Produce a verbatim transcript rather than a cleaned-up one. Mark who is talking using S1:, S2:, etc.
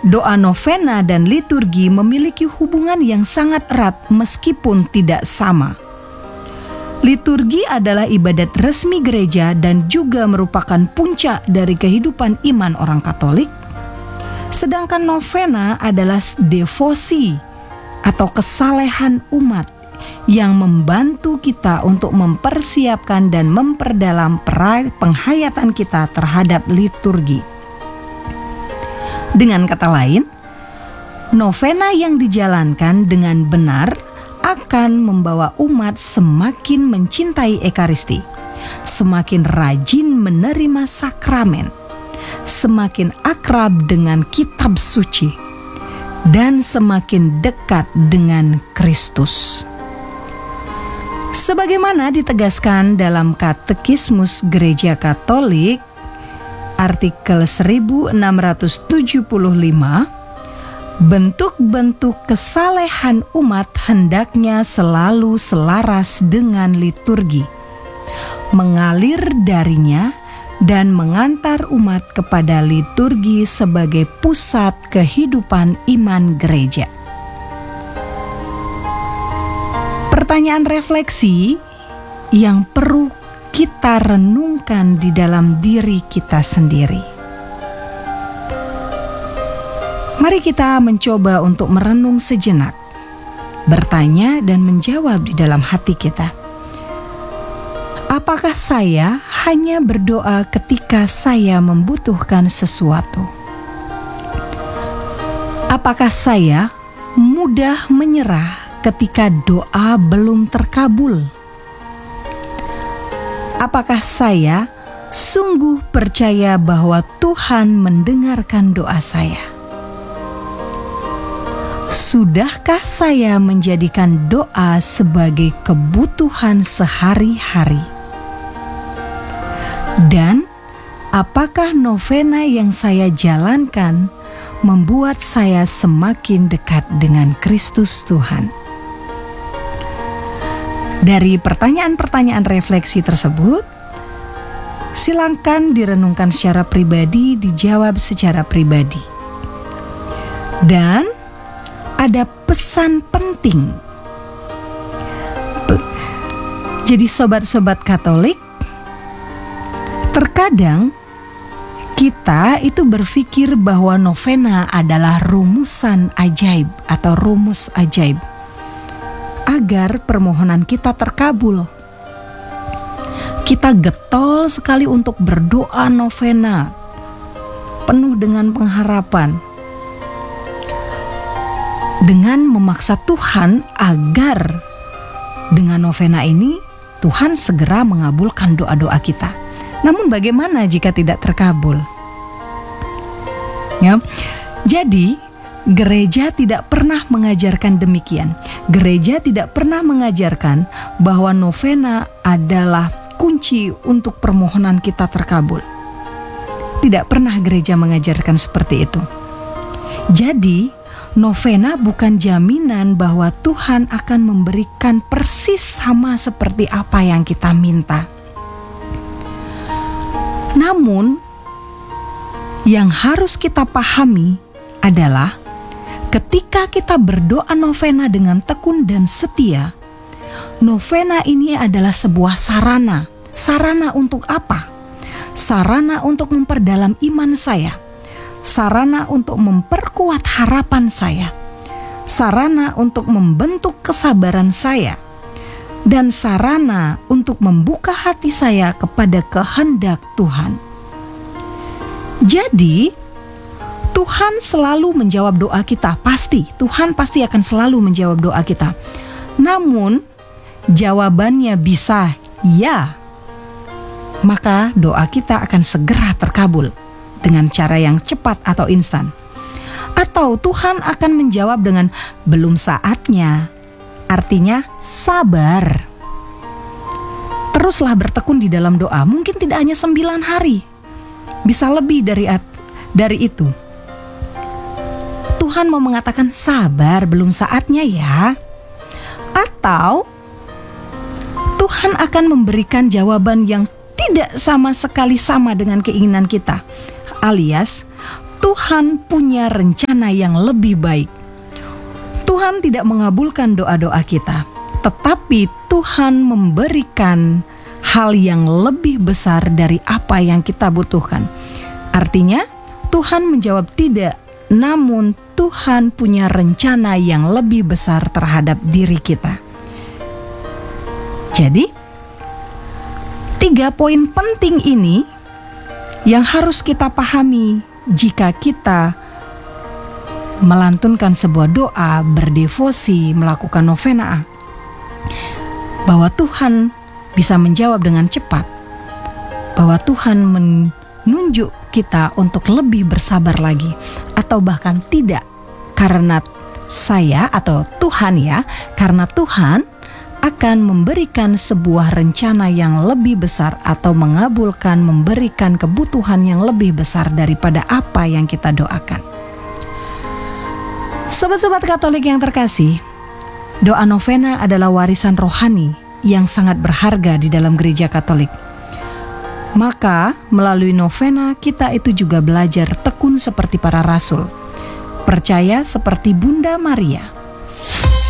S1: Doa novena dan liturgi memiliki hubungan yang sangat erat meskipun tidak sama. Liturgi adalah ibadat resmi gereja dan juga merupakan puncak dari kehidupan iman orang Katolik. Sedangkan novena adalah devosi atau kesalehan umat yang membantu kita untuk mempersiapkan dan memperdalam penghayatan kita terhadap liturgi. Dengan kata lain, novena yang dijalankan dengan benar akan membawa umat semakin mencintai Ekaristi, semakin rajin menerima sakramen, semakin akrab dengan kitab suci, dan semakin dekat dengan Kristus. Sebagaimana ditegaskan dalam Katekismus Gereja Katolik, artikel seribu enam ratus tujuh puluh lima, bentuk-bentuk kesalehan umat hendaknya selalu selaras dengan liturgi, mengalir darinya dan mengantar umat kepada liturgi sebagai pusat kehidupan iman gereja. Pertanyaan refleksi yang perlu kita renungkan di dalam diri kita sendiri. Mari kita mencoba untuk merenung sejenak, bertanya dan menjawab di dalam hati kita. Apakah saya hanya berdoa ketika saya membutuhkan sesuatu? Apakah saya mudah menyerah ketika doa belum terkabul? Apakah saya sungguh percaya bahwa Tuhan mendengarkan doa saya? Sudahkah saya menjadikan doa sebagai kebutuhan sehari-hari? Dan apakah novena yang saya jalankan membuat saya semakin dekat dengan Kristus Tuhan? Dari pertanyaan-pertanyaan refleksi tersebut, silakan direnungkan secara pribadi, dijawab secara pribadi. Dan ada pesan penting. Jadi sobat-sobat Katolik, terkadang kita itu berpikir bahwa novena adalah rumusan ajaib atau rumus ajaib agar permohonan kita terkabul. Kita getol sekali untuk berdoa novena, penuh dengan pengharapan, dengan memaksa Tuhan agar dengan novena ini Tuhan segera mengabulkan doa-doa kita. Namun bagaimana jika tidak terkabul? Ya, jadi gereja tidak pernah mengajarkan demikian. Gereja tidak pernah mengajarkan bahwa novena adalah kunci untuk permohonan kita terkabul. Tidak pernah gereja mengajarkan seperti itu. Jadi, novena bukan jaminan bahwa Tuhan akan memberikan persis sama seperti apa yang kita minta. Namun, yang harus kita pahami adalah ketika kita berdoa novena dengan tekun dan setia, novena ini adalah sebuah sarana. Sarana untuk apa? Sarana untuk memperdalam iman saya. Sarana untuk memperkuat harapan saya. Sarana untuk membentuk kesabaran saya. Dan sarana untuk membuka hati saya kepada kehendak Tuhan. Jadi, Tuhan selalu menjawab doa kita, pasti. Tuhan pasti akan selalu menjawab doa kita. Namun, jawabannya bisa ya, maka doa kita akan segera terkabul dengan cara yang cepat atau instan. Atau Tuhan akan menjawab dengan belum saatnya, artinya sabar. Teruslah bertekun di dalam doa, mungkin tidak hanya sembilan hari, bisa lebih dari, dari itu. Tuhan mau mengatakan sabar, belum saatnya ya. Atau Tuhan akan memberikan jawaban yang tidak sama sekali sama dengan keinginan kita. Alias Tuhan punya rencana yang lebih baik. Tuhan tidak mengabulkan doa-doa kita, tetapi Tuhan memberikan hal yang lebih besar dari apa yang kita butuhkan. Artinya, Tuhan menjawab tidak, namun Tuhan punya rencana yang lebih besar terhadap diri kita. Jadi, tiga poin penting ini yang harus kita pahami jika kita melantunkan sebuah doa, berdevosi, melakukan novena, bahwa Tuhan bisa menjawab dengan cepat, bahwa Tuhan menunjuk kita untuk lebih bersabar lagi, atau bahkan tidak, karena saya atau Tuhan ya, karena Tuhan akan memberikan sebuah rencana yang lebih besar atau mengabulkan, memberikan kebutuhan yang lebih besar daripada apa yang kita doakan. Sobat-sobat Katolik yang terkasih, doa novena adalah warisan rohani yang sangat berharga di dalam gereja Katolik. Maka melalui novena kita itu juga belajar tekun seperti para rasul, percaya seperti Bunda Maria,